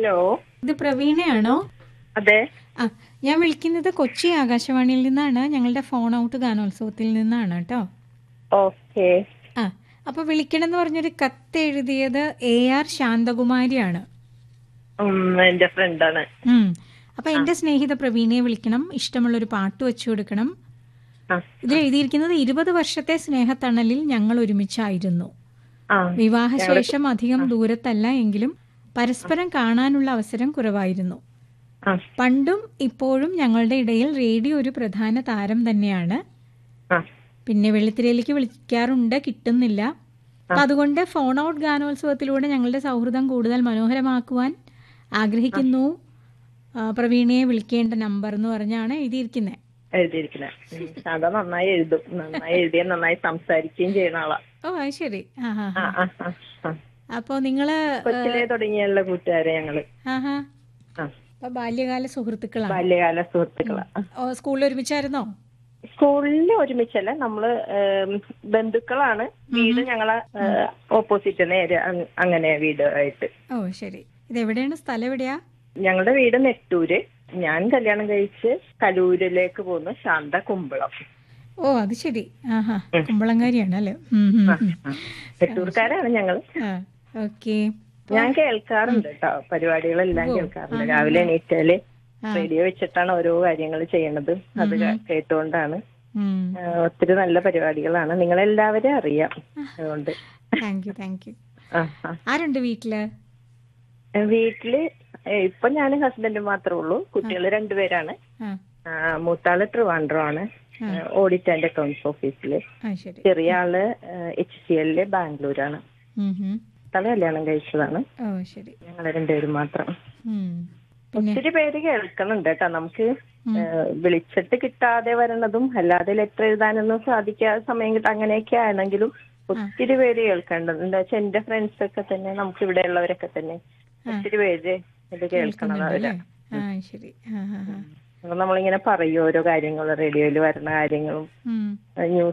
Hello, ഇത് പ്രവീണയാണോ? അതെ. ആ, ഞാൻ വിളിക്കുന്നത് കൊച്ചി ആകാശവാണിയിൽ നിന്നാണ്. ഞങ്ങളുടെ ഫോൺ ഔട്ട് ഗാനോത്സവത്തിൽ നിന്നാണ് കേട്ടോ. ഓക്കെ. ആ, അപ്പോൾ വിളിക്കണമെന്ന് പറഞ്ഞൊരു കത്ത് എഴുതിയത് AR ശാന്തകുമാരിയാണ്. എന്റെ ഫ്രണ്ടാണ്. അപ്പോൾ എൻ്റെ സ്നേഹിത പ്രവീണയെ വിളിക്കണം, ഇഷ്ടമുള്ളൊരു പാട്ട് വെച്ചു കൊടുക്കണം. ഇതിൽ എഴുതിയിരിക്കുന്നത് 20 വർഷത്തെ സ്നേഹത്തണലിൽ ഞങ്ങൾ ഒരുമിച്ചായിരുന്നു. വിവാഹശേഷം അധികം ദൂരത്തല്ല എങ്കിലും പരസ്പരം കാണാനുള്ള അവസരം കുറവായിരുന്നു. പണ്ടും ഇപ്പോഴും ഞങ്ങളുടെ ഇടയിൽ റേഡിയോ ഒരു പ്രധാന താരം തന്നെയാണ്. പിന്നെ വെള്ളിത്തിരയിലേക്ക് വിളിക്കാറുണ്ട്, കിട്ടുന്നില്ല. അപ്പം അതുകൊണ്ട് ഫോൺ ഔട്ട് ഗാനോത്സവത്തിലൂടെ ഞങ്ങളുടെ സൗഹൃദം കൂടുതൽ മനോഹരമാക്കുവാൻ ആഗ്രഹിക്കുന്നു. പ്രവീണയെ വിളിക്കേണ്ട നമ്പർ എന്ന് പറഞ്ഞാണ് എഴുതിയിരിക്കുന്നത്. ശാന്ത നന്നായി എഴുതും, നന്നായി എഴുതിയും നന്നായി സംസാരിക്കുകയും ചെയ്യുന്ന ആളാ. ഓ, അത് ശരി. അപ്പോ നിങ്ങള് കൊച്ചിലെ തുടങ്ങിയുള്ള കൂട്ടുകാരെ ഞങ്ങള്. ബാല്യകാല സുഹൃത്തുക്കളാണ്. ബാല്യകാല സുഹൃത്തുക്കളാ. സ്കൂളിൽ ഒരുമിച്ചായിരുന്നോ? സ്കൂളിൽ ഒരുമിച്ചല്ല, നമ്മള് ബന്ധുക്കളാണ്. വീട് ഞങ്ങളെ ഓപ്പോസിറ്റ് നേരെ അങ്ങനെ വീട് ആയിട്ട്. ഓ ശരി. ഇതെവിടെയാണ്, സ്ഥലം എവിടെയാ? ഞങ്ങളുടെ വീട് നെട്ടൂര്. ഞാൻ കല്യാണം കഴിച്ച് കലൂരിലേക്ക് പോന്നു. ശാന്ത കുമ്പളം. ഓ അത് ശരി. കുമ്പളങ്കാരിയാണ് അല്ലേ? നെട്ടൂർക്കാരാണ് ഞങ്ങള്. ഓക്കെ. ഞാൻ കേൾക്കാറുണ്ട് കേട്ടോ, പരിപാടികളെല്ലാം കേൾക്കാറുണ്ട്. രാവിലെ എണീറ്റാല് റേഡിയോ വെച്ചിട്ടാണ് ഓരോ കാര്യങ്ങൾ ചെയ്യണത്. അത് കേട്ടുകൊണ്ടാണ്. ഒത്തിരി നല്ല പരിപാടികളാണ്. നിങ്ങളെല്ലാവരും അറിയാം. അതുകൊണ്ട് താങ്ക് യു. ആരുണ്ട് വീട്ടില്? വീട്ടില് ഇപ്പൊ ഞാനും ഹസ്ബൻഡും മാത്രമേ ഉള്ളൂ. കുട്ടികൾ 2 പേരാണ്. മൂത്താള് ട്രിവാൻഡ്രം, ഓഡിറ്റ് ആൻഡ് അക്കൗണ്ട്സ് ഓഫീസില്. ചെറിയ ആള് HCL ബാംഗ്ലൂരാണ്. തല കല്യാണം കഴിച്ചതാണ്. ഞങ്ങള് 2 പേരും മാത്രം. ഒത്തിരി പേര് കേൾക്കുന്നുണ്ട് കേട്ടോ. നമുക്ക് വിളിച്ചിട്ട് കിട്ടാതെ വരണതും അല്ലാതെ ലെറ്റർ എഴുതാനൊന്നും സാധിക്കാതെ സമയം കിട്ടാ അങ്ങനെയൊക്കെ ആണെങ്കിലും ഒത്തിരി പേര് കേൾക്കേണ്ടത്. എന്താ വെച്ചാൽ എന്റെ ഫ്രണ്ട്സ് ഒക്കെ തന്നെ, നമുക്ക് ഇവിടെ ഉള്ളവരൊക്കെ തന്നെ ഒത്തിരി പേര് ഇത് കേൾക്കണം. നമ്മളിങ്ങനെ പറയും ഓരോ കാര്യങ്ങളും, റേഡിയോയിൽ വരുന്ന കാര്യങ്ങളും ന്യൂസ്